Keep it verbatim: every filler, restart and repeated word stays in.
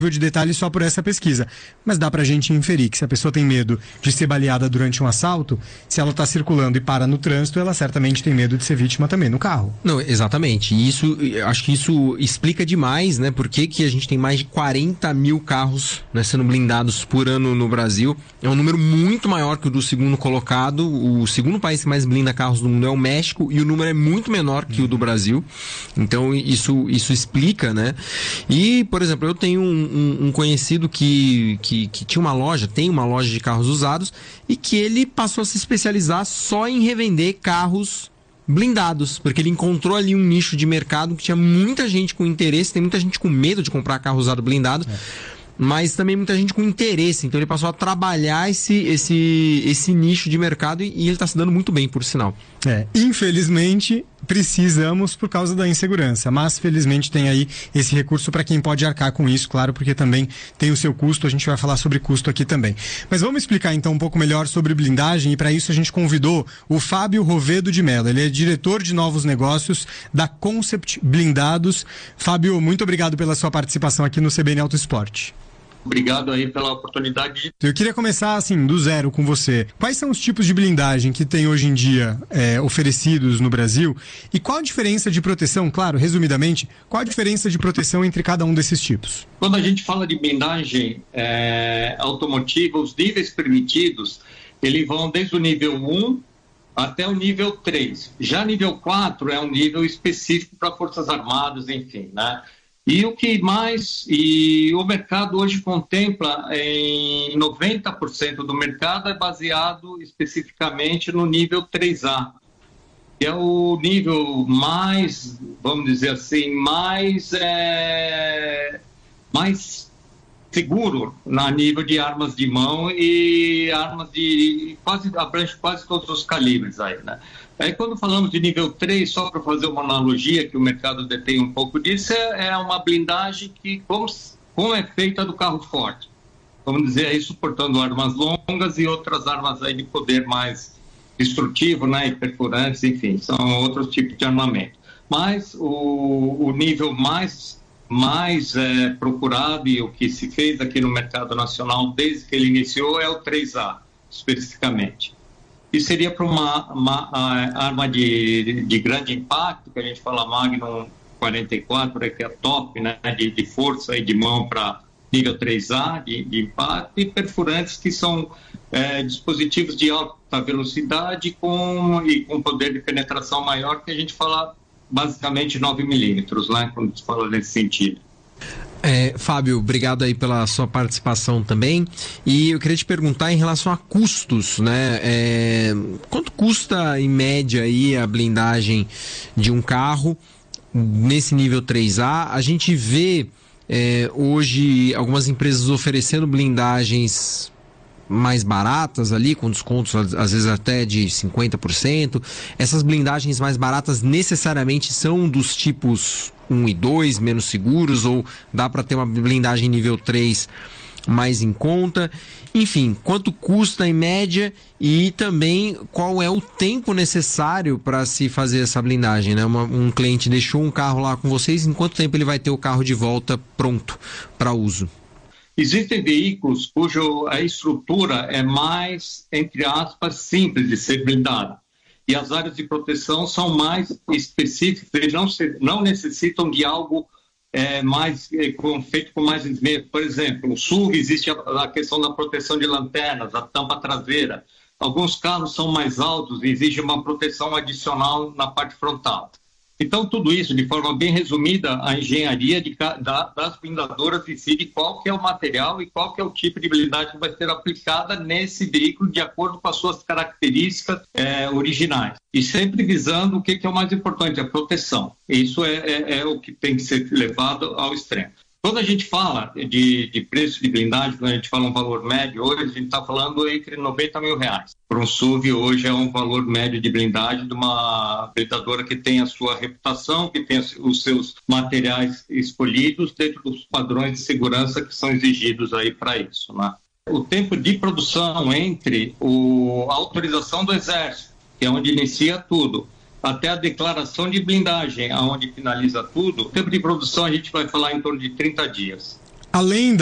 de detalhes só por essa pesquisa, mas dá pra gente inferir que se a pessoa tem medo de ser baleada durante um assalto, se ela tá circulando e para no trânsito, ela certamente tem medo de ser vítima também no carro. Não, exatamente, e isso, acho que isso explica demais, né, por que que a gente tem mais de quarenta mil carros, né, sendo blindados por ano no Brasil. É um número muito maior que o do segundo colocado. O segundo país que mais blinda carros do mundo é o México, e o número é muito menor que o do Brasil. Então isso, isso explica, né, e, por exemplo, eu tenho um Um, um conhecido que, que, que tinha uma loja, tem uma loja de carros usados, e que ele passou a se especializar só em revender carros blindados, porque ele encontrou ali um nicho de mercado que tinha muita gente com interesse, tem muita gente com medo de comprar carro usado blindado, é. mas também muita gente com interesse, então ele passou a trabalhar esse, esse, esse nicho de mercado, e, e ele está se dando muito bem, por sinal. É, infelizmente precisamos por causa da insegurança, mas felizmente tem aí esse recurso para quem pode arcar com isso, claro, porque também tem o seu custo, a gente vai falar sobre custo aqui também. Mas vamos explicar então um pouco melhor sobre blindagem, e para isso a gente convidou o Fábio Rovedo de Mello, ele é diretor de novos negócios da Concept Blindados. Fábio, muito obrigado pela sua participação aqui no C B N Auto Esporte. Obrigado aí pela oportunidade. De... Eu queria começar assim, do zero com você. Quais são os tipos de blindagem que tem hoje em dia é, oferecidos no Brasil? E qual a diferença de proteção, claro, resumidamente, qual a diferença de proteção entre cada um desses tipos? Quando a gente fala de blindagem é, automotiva, os níveis permitidos, eles vão desde o nível um até o nível três. Já nível quatro é um nível específico para Forças Armadas, enfim, né? E o que mais, e o mercado hoje contempla em noventa por cento do mercado é baseado especificamente no nível três A, que é o nível mais, vamos dizer assim, mais, é, mais seguro na nível de armas de mão e armas de, quase, abrange quase todos os calibres aí, né? Aí quando falamos de nível três, só para fazer uma analogia, que o mercado detém um pouco disso, é, é uma blindagem que, como, como é feita do carro forte. Vamos dizer aí, suportando armas longas e outras armas aí de poder mais destrutivo, né, e perfurantes, enfim, são outros tipos de armamento. Mas o, o nível mais, mais é, procurado e o que se fez aqui no mercado nacional desde que ele iniciou é o três A, especificamente. E seria para uma, uma arma de, de grande impacto, que a gente fala Magnum quarenta e quatro, que é top, né, de, de força e de mão para nível três A de, de impacto, e perfurantes, que são é, dispositivos de alta velocidade com, e com poder de penetração maior, que a gente fala basicamente nove milímetros, né, quando se fala nesse sentido. É, Fábio, obrigado aí pela sua participação também. E eu queria te perguntar em relação a custos, né? É, quanto custa em média aí a blindagem de um carro nesse nível três A? A gente vê é, hoje algumas empresas oferecendo blindagens mais baratas ali, com descontos às vezes até de cinquenta por cento. Essas blindagens mais baratas necessariamente são dos tipos um e dois, menos seguros, ou dá para ter uma blindagem nível três mais em conta? Enfim, quanto custa em média e também qual é o tempo necessário para se fazer essa blindagem, né? Uma, um cliente deixou um carro lá com vocês, em quanto tempo ele vai ter o carro de volta pronto para uso? Existem veículos cuja a estrutura é mais, entre aspas, simples de ser blindada. E as áreas de proteção são mais específicas, eles não, se, não necessitam de algo é, mais, é, com, feito com mais esmero. Por exemplo, no S U V existe a, a questão da proteção de lanternas, a tampa traseira. Alguns carros são mais altos e exigem uma proteção adicional na parte frontal. Então, tudo isso, de forma bem resumida, a engenharia de, da, das blindadoras decide qual que é o material e qual que é o tipo de blindagem que vai ser aplicada nesse veículo de acordo com as suas características é, originais. E sempre visando o que, que é o mais importante, a proteção. Isso é, é, é o que tem que ser levado ao extremo. Quando a gente fala de, de preço de blindagem, quando a gente fala um valor médio, hoje a gente está falando entre noventa mil reais. Para um S U V hoje é um valor médio de blindagem de uma blindadora que tem a sua reputação, que tem os seus materiais escolhidos dentro dos padrões de segurança que são exigidos aí para isso, né? O tempo de produção entre o, a autorização do Exército, que é onde inicia tudo, até a declaração de blindagem, aonde finaliza tudo, o tempo de produção a gente vai falar em torno de trinta dias. além